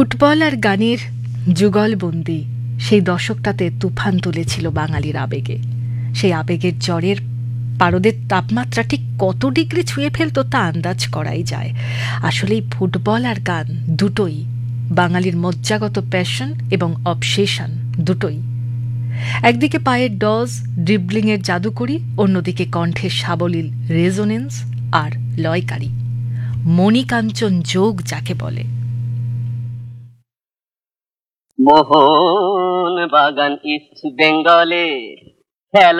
Football আর গানের যুগলবন্দি সেই দশকটাতে তুফান তুলেছিল বাঙালির আবেগে। সেই আবেগের জ্বরের পারদের তাপমাত্রা ঠিক কত ডিগ্রি ছুঁয়ে ফেলত তা আন্দাজ করাই যায়। আসলেই ফুটবল আর গান দুটোই বাঙালির মজ্জাগত প্যাশন এবং অবসেশন, দুটোই। একদিকে পায়ের ডজ, ড্রিবলিংয়ের জাদুকরি, অন্যদিকে কণ্ঠের সাবলীল রেজোনেন্স আর লয়কারী মণিকাঞ্চন যোগ যাকে বলে। মোহন বাগান ইস্ট বেঙ্গলে খেলা